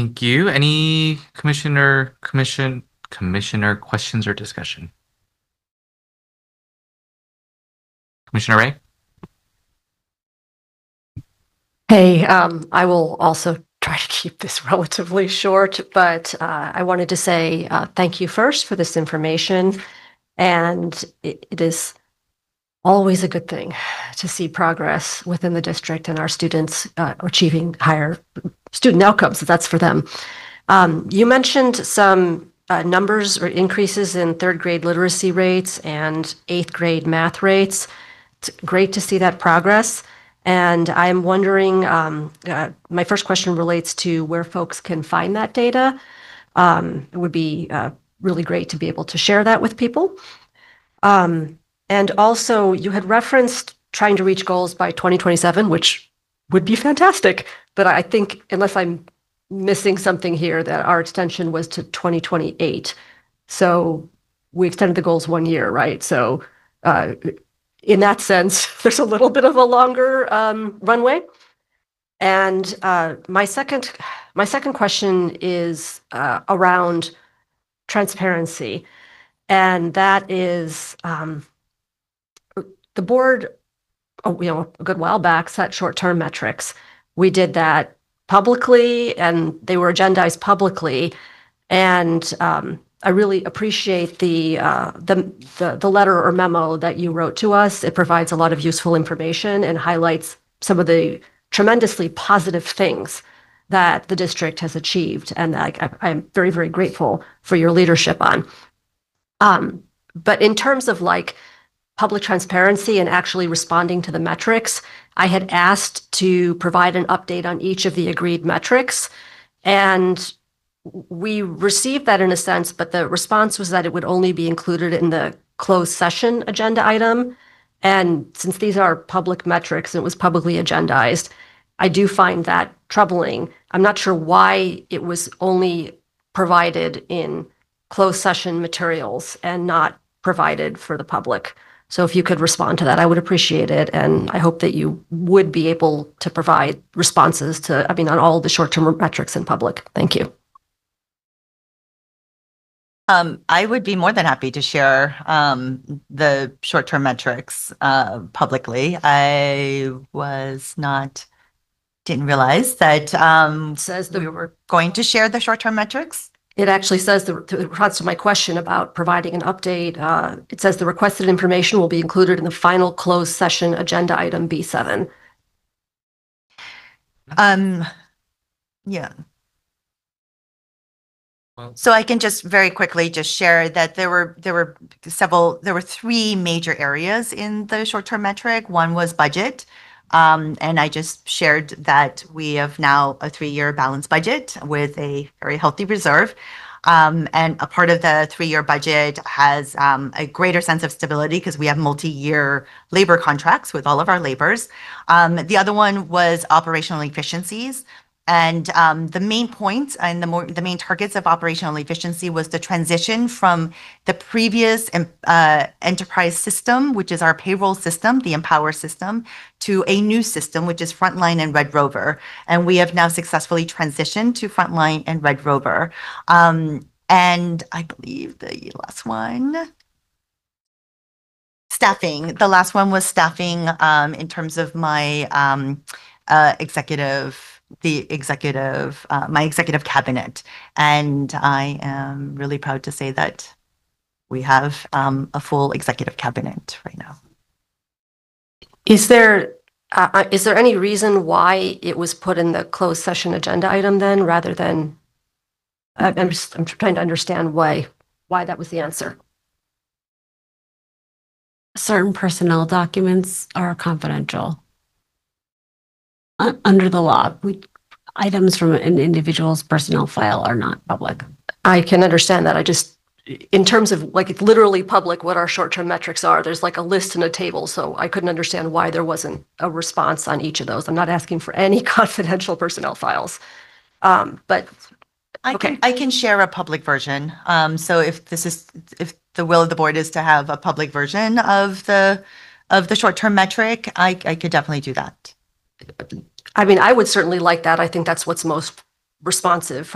Thank you. Any commissioner questions or discussion? Commissioner Ray? Hey, I will also try to keep this relatively short, but I wanted to say thank you first for this information. And it is always a good thing to see progress within the district and our students achieving higher student outcomes. That's for them. You mentioned some numbers or increases in third grade literacy rates and eighth grade math rates. It's great to see that progress. And I'm wondering, my first question relates to where folks can find that data. It would be really great to be able to share that with people. And also, you had referenced trying to reach goals by 2027, which would be fantastic. But I think, unless I'm missing something here, that our extension was to 2028. So we extended the goals 1 year, right? So in that sense, there's a little bit of a longer runway. And my second question is around transparency. And that is the board, a good while back, set short-term metrics. We did that publicly, and they were agendized publicly. And I really appreciate the letter or memo that you wrote to us. It provides a lot of useful information and highlights some of the tremendously positive things that the district has achieved, and I'm very, very grateful for your leadership on. But in terms of public transparency and actually responding to the metrics, I had asked to provide an update on each of the agreed metrics, and we received that in a sense, but the response was that it would only be included in the closed session agenda item. And since these are public metrics and it was publicly agendized, I do find that troubling. I'm not sure why it was only provided in closed session materials and not provided for the public. So if you could respond to that, I would appreciate it. And I hope that you would be able to provide responses on all the short-term metrics in public. Thank you. I would be more than happy to share the short-term metrics publicly. I didn't realize that we were going to share the short-term metrics. It actually says, the response to my question about providing an update, it says the requested information will be included in the final closed session agenda item B7. Yeah. So I can just very quickly just share that there were three major areas in the short-term metric. One was budget. And I just shared that we have now a 3-year balanced budget with a very healthy reserve. And a part of the 3-year budget has a greater sense of stability because we have multi-year labor contracts with all of our laborers. The other one was operational efficiencies. And the main point and the main targets of operational efficiency was the transition from the previous enterprise system, which is our payroll system, the Empower system, to a new system, which is Frontline and Red Rover. And we have now successfully transitioned to Frontline and Red Rover. And I believe the last one, staffing. The last one was staffing in terms of my my executive cabinet. And I am really proud to say that we have a full executive cabinet right now. Is there any reason why it was put in the closed session agenda item then, rather than, I'm trying to understand why that was the answer. Certain personnel documents are confidential. Under the law, items from an individual's personnel file are not public. I can understand that. I just, in terms of it's literally public what our short-term metrics are, there's a list and a table. So I couldn't understand why there wasn't a response on each of those. I'm not asking for any confidential personnel files. But I can share a public version. So if the will of the board is to have a public version of the short-term metric, I could definitely do that. I would certainly like that. I think that's what's most responsive